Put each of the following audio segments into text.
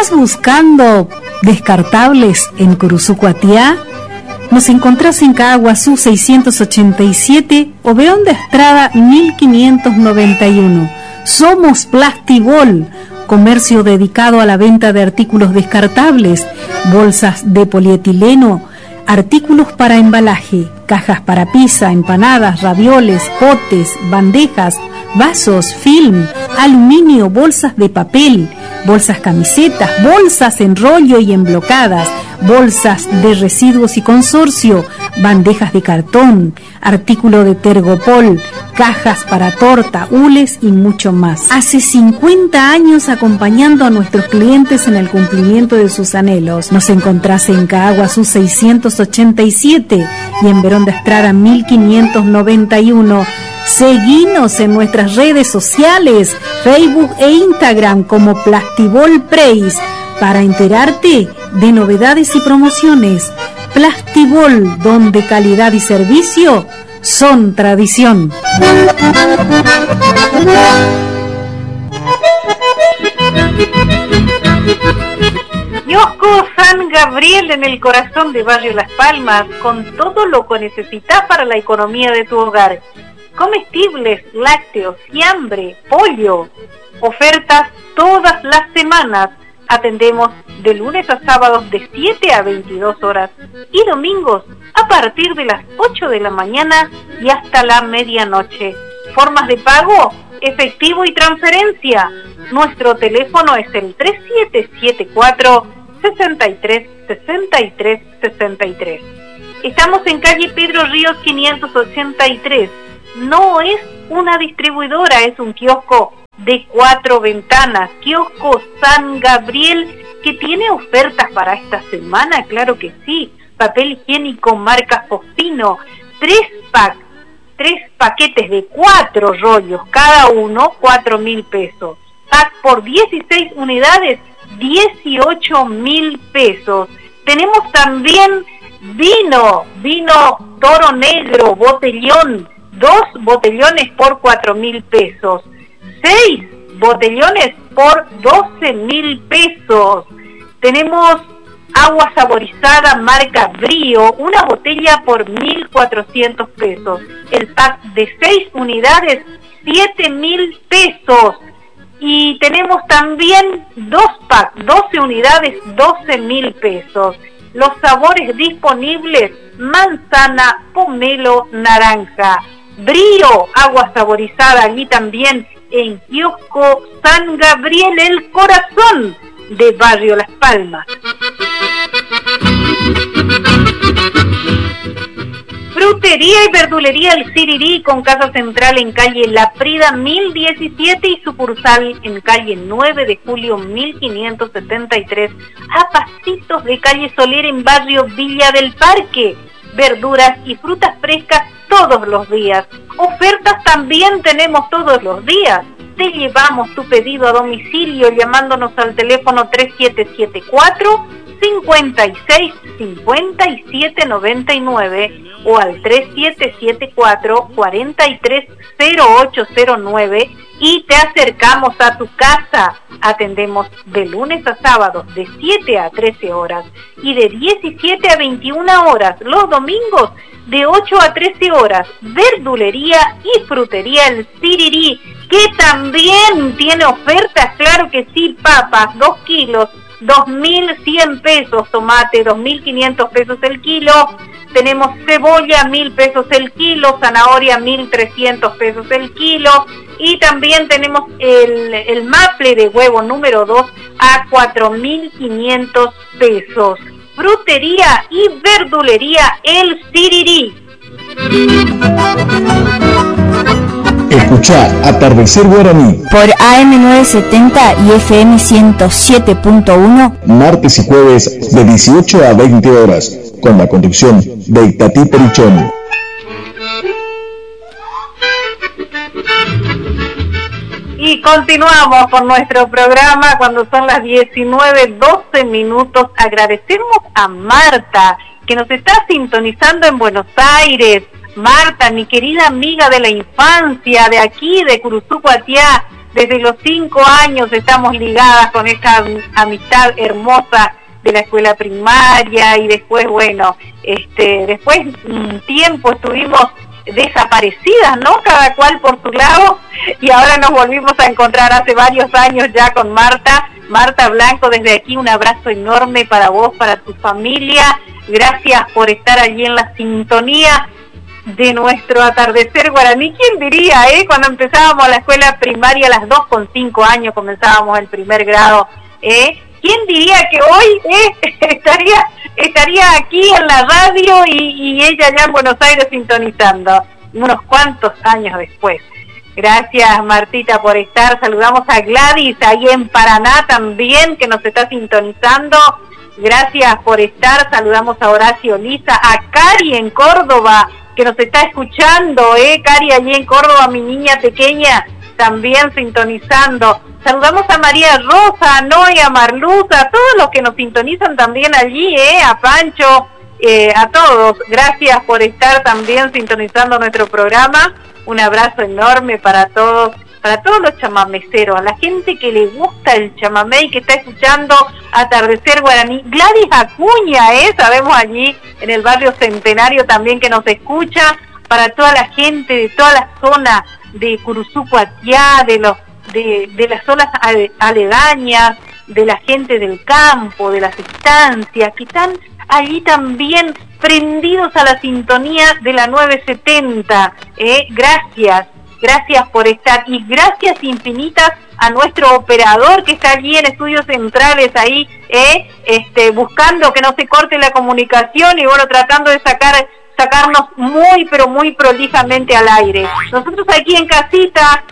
¿Estás buscando descartables en Curuzucuatiá? Nos encontrás en Caaguazú 687 o Beón de Estrada 1591. Somos Plastibol, comercio dedicado a la venta de artículos descartables, bolsas de polietileno, artículos para embalaje, cajas para pizza, empanadas, ravioles, potes, bandejas, vasos, film, aluminio, bolsas de papel, bolsas camisetas, bolsas en rollo y emblocadas, bolsas de residuos y consorcio, bandejas de cartón, artículo de Tergopol, cajas para torta, hules y mucho más. Hace 50 años acompañando a nuestros clientes en el cumplimiento de sus anhelos. Nos encontrás en Caaguazú 687 y en Beón de Estrada 1591. Seguinos en nuestras redes sociales, Facebook e Instagram como Plastibol Preis para enterarte de novedades y promociones. Plastibol, donde calidad y servicio son tradición. Kiosco San Gabriel en el corazón de Barrio Las Palmas, con todo lo que necesitas para la economía de tu hogar. Comestibles, lácteos, fiambre, pollo. Ofertas todas las semanas. Atendemos de lunes a sábados de 7 a 22 horas y domingos a partir de las 8 de la mañana y hasta la medianoche. Formas de pago, efectivo y transferencia. Nuestro teléfono es el 3774 63 63 63. Estamos en calle Pedro Ríos 583. No es una distribuidora, es un kiosco de 4 ventanas. Kiosco San Gabriel, que tiene ofertas para esta semana, claro que sí. Papel higiénico marca Fostino, 3 paquetes de 4 rollos, cada uno 4.000 pesos. Pack por 16 unidades, 18.000 pesos. Tenemos también vino Toro Negro, botellón, 2 botellones por 4.000 pesos. 6 botellones por 12.000 pesos. Tenemos agua saborizada marca Brío, una botella por 1.400 pesos. El pack de 6 unidades, 7.000 pesos. Y tenemos también 2 packs, 12 unidades, 12.000 pesos. Los sabores disponibles: manzana, pomelo, naranja. Brío, agua saborizada, allí también en Kiosco San Gabriel, el corazón de Barrio Las Palmas. Frutería y verdulería El Sirirí, con casa central en calle La Prida 1017 y sucursal en calle 9 de julio 1573, a pasitos de calle Soler en barrio Villa del Parque. Verduras y frutas frescas todos los días. Ofertas también tenemos todos los días. Te llevamos tu pedido a domicilio llamándonos al teléfono 3774 56 57 99 o al 3774 43 0809 y te acercamos a tu casa. Atendemos de lunes a sábados de 7 a 13 horas y de 17 a 21 horas los domingos de 8 a 13 horas. Verdulería y frutería El Sirirí, que también tiene ofertas, claro que sí. Papas 2 kilos, 2.100 pesos, tomate 2.500 pesos el kilo, tenemos cebolla 1.000 pesos el kilo, zanahoria 1.300 pesos el kilo, y también tenemos el maple de huevo número 2 a 4.500 pesos. Frutería y verdulería El Sirirí. Escuchá Atardecer Guaraní por AM970 y FM 107.1 martes y jueves de 18 a 20 horas con la conducción de Itatí Perichón. Y continuamos con nuestro programa cuando son las 19:12 minutos. Agradecemos a Marta, que nos está sintonizando en Buenos Aires. Marta, mi querida amiga de la infancia, de aquí, de Curuzucuatiá, desde los 5 años estamos ligadas con esta amistad hermosa de la escuela primaria, y después, bueno, después un tiempo estuvimos desaparecidas, ¿no? Cada cual por su lado, y ahora nos volvimos a encontrar hace varios años ya con Marta Blanco. Desde aquí un abrazo enorme para vos, para tu familia. Gracias por estar allí en la sintonía de nuestro atardecer guaraní. ¿Quién diría, cuando empezábamos la escuela primaria a las 2 con 5 años, comenzábamos el primer grado, ¿quién diría que hoy estaría aquí en la radio y ella allá en Buenos Aires sintonizando, unos cuantos años después? Gracias, Martita, por estar. Saludamos a Gladys ahí en Paraná también, que nos está sintonizando. Gracias por estar. Saludamos a Horacio Lisa, a Cari en Córdoba, que nos está escuchando, Cari allí en Córdoba, mi niña pequeña, también sintonizando. Saludamos a María Rosa, a Noé, a Marluza, a todos los que nos sintonizan también allí, a Pancho, a todos. Gracias por estar también sintonizando nuestro programa. Un abrazo enorme para todos los chamameceros, a la gente que le gusta el chamamé y que está escuchando Atardecer Guaraní. Gladys Acuña, sabemos allí en el barrio Centenario también que nos escucha, para toda la gente de toda la zona de Curuzú, Cuatiá, de las zonas aledañas, de la gente del campo, de las estancias, que están allí también prendidos a la sintonía de la 970. Gracias por estar, y gracias infinitas a nuestro operador que está allí en Estudios Centrales ahí, buscando que no se corte la comunicación y bueno, tratando de sacarnos muy pero muy prolijamente al aire. Nosotros aquí en casita,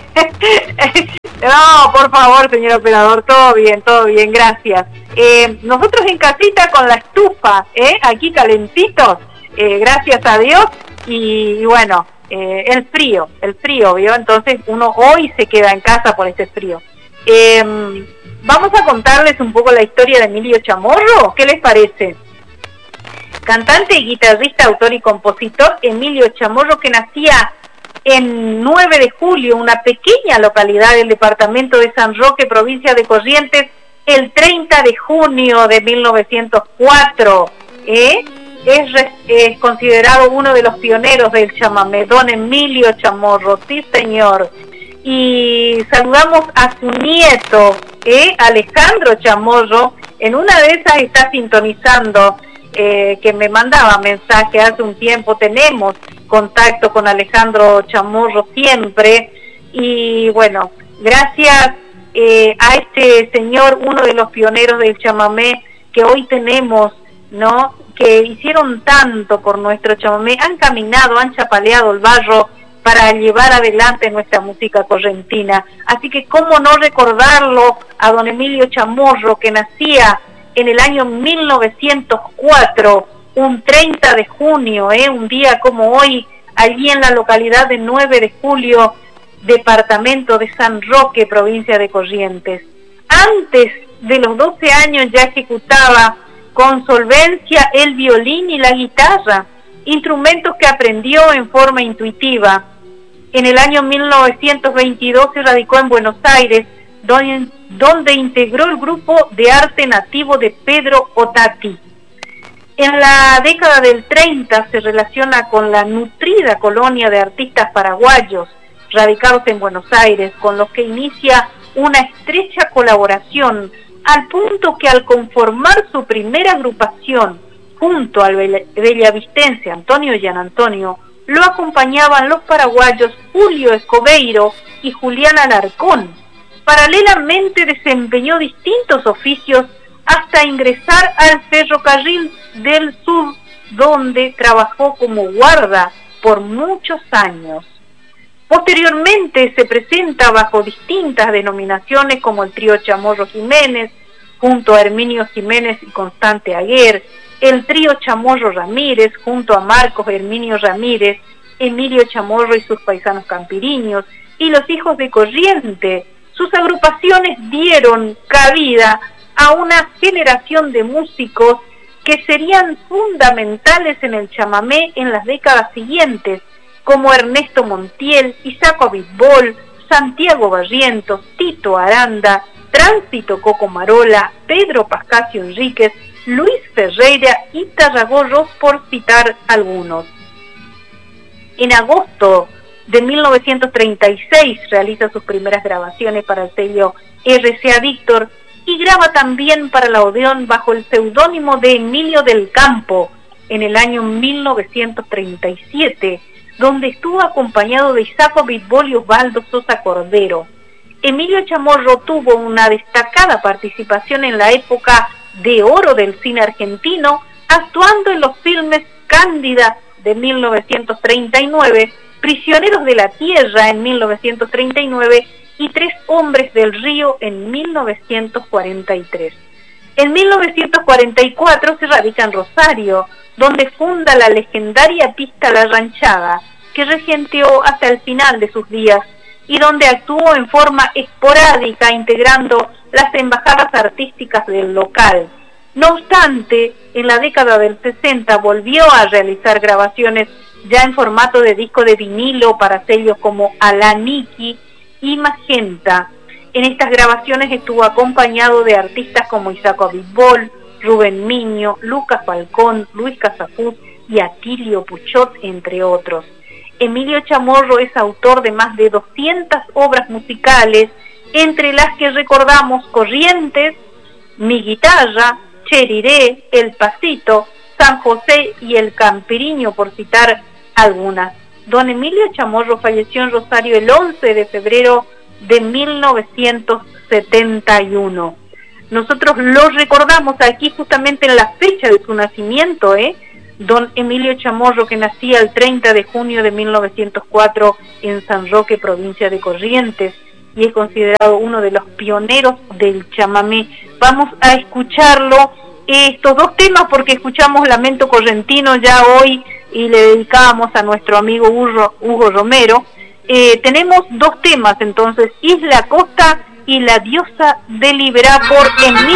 no, por favor, señor operador, todo bien, gracias. Nosotros en casita con la estufa, aquí calentitos, gracias a Dios, y bueno, el frío, ¿vio? Entonces uno hoy se queda en casa por este frío. Vamos a contarles un poco la historia de Emilio Chamorro, ¿qué les parece? Cantante y guitarrista, autor y compositor, Emilio Chamorro, que nacía en 9 de julio, una pequeña localidad del departamento de San Roque, provincia de Corrientes, el 30 de junio de 1904. Es considerado uno de los pioneros del chamamé, don Emilio Chamorro, sí señor. Y saludamos a su nieto, Alejandro Chamorro. En una de esas está sintonizando, que me mandaba mensaje hace un tiempo. Tenemos contacto con Alejandro Chamorro siempre, y bueno, gracias a este señor, uno de los pioneros del chamamé que hoy tenemos, ¿no?, que hicieron tanto por nuestro chamamé, han caminado, han chapaleado el barro para llevar adelante nuestra música correntina. Así que cómo no recordarlo a don Emilio Chamorro, que nacía en el año 1904, un 30 de junio, un día como hoy, allí en la localidad de 9 de julio, departamento de San Roque, provincia de Corrientes. Antes de los 12 años ya ejecutaba con solvencia el violín y la guitarra, instrumentos que aprendió en forma intuitiva. En el año 1922 se radicó en Buenos Aires, donde integró el grupo de arte nativo de Pedro Otati. En la década del 30 se relaciona con la nutrida colonia de artistas paraguayos radicados en Buenos Aires, con los que inicia una estrecha colaboración, al punto que al conformar su primera agrupación junto al bellavistense Antonio Gianantonio, lo acompañaban los paraguayos Julio Escobeiro y Julián Alarcón. Paralelamente desempeñó distintos oficios hasta ingresar al Ferrocarril del Sur, donde trabajó como guarda por muchos años. Posteriormente se presenta bajo distintas denominaciones como el trío Chamorro Jiménez, junto a Herminio Jiménez y Constante Aguer, el trío Chamorro Ramírez, junto a Marcos Herminio Ramírez, Emilio Chamorro y sus paisanos campiriños, y los hijos de Corriente. Sus agrupaciones dieron cabida a una generación de músicos que serían fundamentales en el chamamé en las décadas siguientes, como Ernesto Montiel, Isaco Abitbol, Santiago Barrientos, Tito Aranda, Tránsito Coco Marola, Pedro Pascasio Enríquez, Luis Ferreira y Tarragorros, por citar algunos. En agosto de 1936 realiza sus primeras grabaciones para el sello RCA Víctor y graba también para la Odeón bajo el seudónimo de Emilio del Campo en el año 1937, donde estuvo acompañado de Isaco Bitbol y Osvaldo Sosa Cordero. Emilio Chamorro tuvo una destacada participación en la época de oro del cine argentino, actuando en los filmes Cándida de 1939, Prisioneros de la Tierra en 1939 y Tres Hombres del Río en 1943. En 1944 se radica en Rosario, donde funda la legendaria pista La Ranchada, que regenteó hasta el final de sus días y donde actuó en forma esporádica integrando las embajadas artísticas del local. No obstante, en la década del 60 volvió a realizar grabaciones ya en formato de disco de vinilo para sellos como Alaniki y Magenta. En estas grabaciones estuvo acompañado de artistas como Isaco Bitbol, Rubén Miño, Lucas Falcón, Luis Casafuz y Atilio Puchot, entre otros. Emilio Chamorro es autor de más de 200 obras musicales, entre las que recordamos Corrientes, Mi Guitarra, Cheriré, El Pasito, San José y El Campiriño, por citar algunas. Don Emilio Chamorro falleció en Rosario el 11 de febrero de 1971. Nosotros lo recordamos aquí justamente en la fecha de su nacimiento, Don Emilio Chamorro, que nacía el 30 de junio de 1904 en San Roque, provincia de Corrientes, y es considerado uno de los pioneros del chamamé. Vamos a escucharlo, estos dos temas, porque escuchamos Lamento Correntino ya hoy y le dedicábamos a nuestro amigo Hugo Romero. Tenemos dos temas entonces, Isla Costa y La Diosa de Liberá por Emilio